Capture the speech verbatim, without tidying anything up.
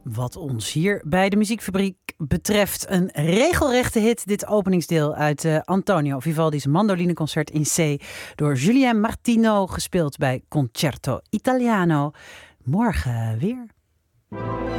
Wat ons hier bij de Muziekfabriek betreft, een regelrechte hit. Dit openingsdeel uit uh, Antonio Vivaldi's mandolineconcert in C. door Julien Martino, gespeeld bij Concerto Italiano. Morgen weer.